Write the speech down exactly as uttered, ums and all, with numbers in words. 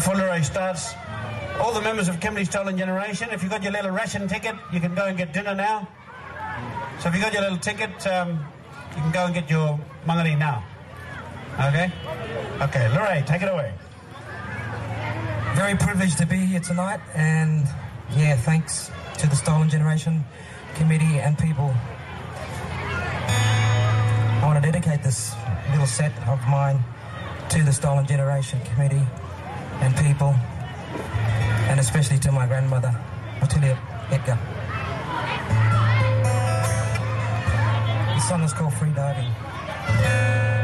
before Leroy starts, all the members of Kimberley Stolen Generation, if you've got your little ration ticket, you can go and get dinner now. So if you've got your little ticket, um, you can go and get your mangari now. Okay? Okay, Leroy, take it away. Very privileged to be here tonight, and yeah, thanks to the Stolen Generation Committee and people. I want to dedicate this little set of mine to the Stolen Generation Committee and people, and especially to my grandmother, Ottilia Edgar. The song is called Free Diving.